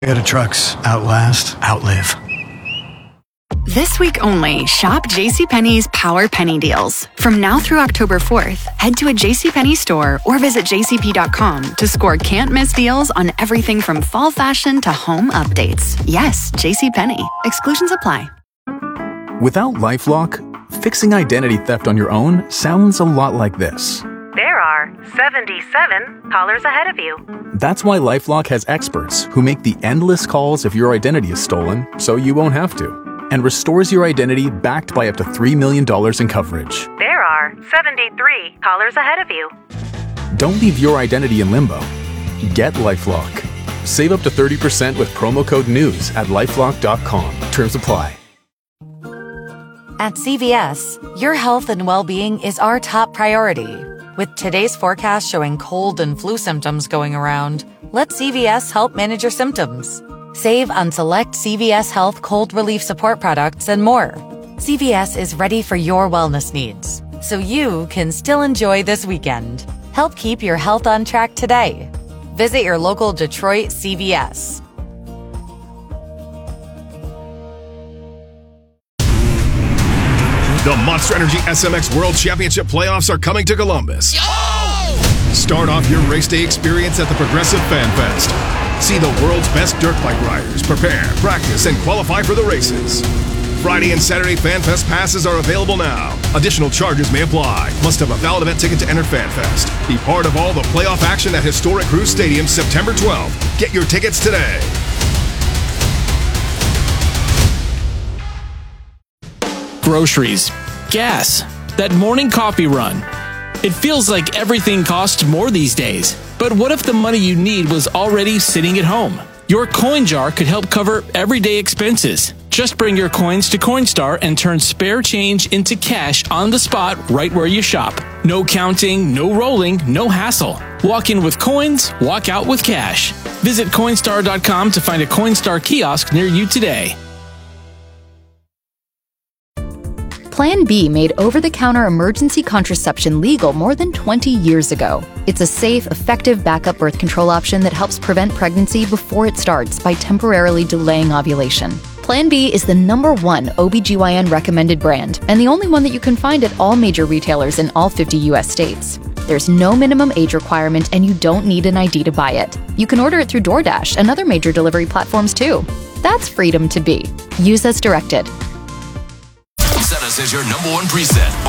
Toyota trucks outlast, outlive. This week only, shop JCPenney's Power Penny Deals. From now through October 4th, head to a JCPenney store or visit jcp.com to score can't-miss deals on everything from fall fashion to home updates. Yes, JCPenney. Exclusions apply. Without LifeLock, fixing identity theft on your own sounds a lot like this. There are 77 callers ahead of you. That's why LifeLock has experts who make the endless calls if your identity is stolen, so you won't have to, and restores your identity backed by up to $3 million in coverage. There are 73 callers ahead of you. Don't leave your identity in limbo. Get LifeLock. Save up to 30% with promo code NEWS at LifeLock.com. Terms apply. At CVS, your health and well-being is our top priority. With today's forecast showing cold and flu symptoms going around, let CVS help manage your symptoms. Save on select CVS Health cold relief support products and more. CVS is ready for your wellness needs, so you can still enjoy this weekend. Help keep your health on track today. Visit your local Detroit CVS. The Monster Energy SMX World Championship playoffs are coming to Columbus. Start off your race day experience at the Progressive Fan Fest. See the world's best dirt bike riders prepare, practice, and qualify for the races. Friday and Saturday Fan Fest passes are available now. Additional charges may apply. Must have a valid event ticket to enter Fan Fest. Be part of all the playoff action at Historic Cruise Stadium September 12th. Get your tickets today. Groceries, gas, that morning coffee run. It feels like everything costs more these days. But what if the money you need was already sitting at home? Your coin jar could help cover everyday expenses. Just bring your coins to Coinstar and turn spare change into cash on the spot right where you shop. No counting, no rolling, no hassle. Walk in with coins, walk out with cash. Visit Coinstar.com to find a Coinstar kiosk near you today. Plan B made over-the-counter emergency contraception legal more than 20 years ago. It's a safe, effective backup birth control option that helps prevent pregnancy before it starts by temporarily delaying ovulation. Plan B is the #1 OBGYN recommended brand and the only one that you can find at all major retailers in all 50 U.S. states. There's no minimum age requirement and you don't need an ID to buy it. You can order it through DoorDash and other major delivery platforms too. That's freedom to be. Use as directed. Set us as your #1 preset